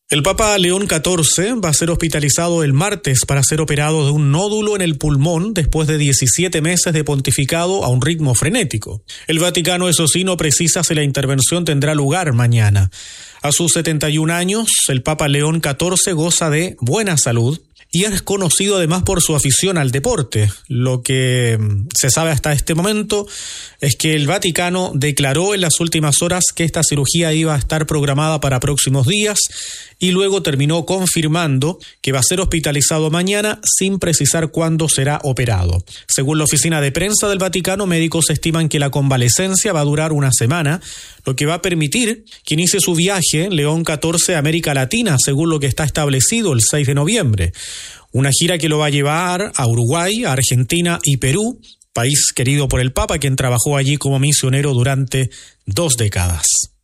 El Papa León XIV va a ser hospitalizado el martes para ser operado de un nódulo en el pulmón después de 17 meses de pontificado a un ritmo frenético. El Vaticano, eso sí, no precisa si la intervención tendrá lugar mañana. A sus 71 años, el Papa León XIV goza de buena salud y es conocido además por su afición al deporte. Lo que se sabe hasta este momento es que el Vaticano declaró en las últimas horas que esta cirugía iba a estar programada para próximos días y luego terminó confirmando que va a ser hospitalizado mañana sin precisar cuándo será operado. Según la oficina de prensa del Vaticano, médicos estiman que la convalecencia va a durar una semana, lo que va a permitir que inicie su viaje León XIV a América Latina, según lo que está establecido el 6 de noviembre. Una gira que lo va a llevar a Uruguay, a Argentina y Perú, país querido por el Papa, quien trabajó allí como misionero durante 2 décadas.